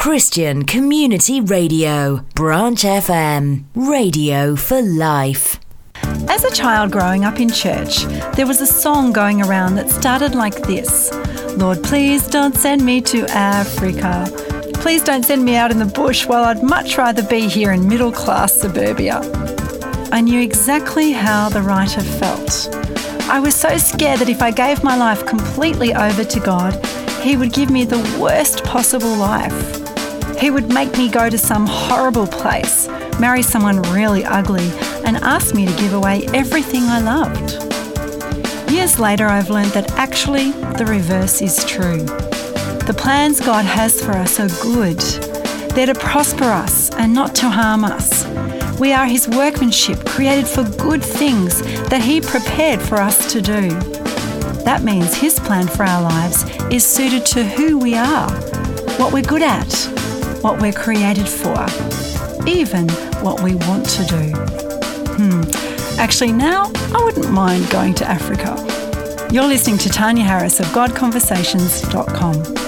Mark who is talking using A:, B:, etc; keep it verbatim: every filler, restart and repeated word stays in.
A: Christian Community Radio, Branch F M, radio for life.
B: As a child growing up in church, there was a song going around that started like this. Lord, please don't send me to Africa. Please don't send me out in the bush while I'd much rather be here in middle-class suburbia. I knew exactly how the writer felt. I was so scared that if I gave my life completely over to God, He would give me the worst possible life. He would make me go to some horrible place, marry someone really ugly, and ask me to give away everything I loved. Years later, I've learned that actually the reverse is true. The plans God has for us are good. They're to prosper us and not to harm us. We are His workmanship, created for good things that He prepared for us to do. That means His plan for our lives is suited to who we are, what we're good at, what we're created for, even what we want to do. Hmm. Actually, now I wouldn't mind going to Africa. You're listening to Tanya Harris of God Conversations dot com.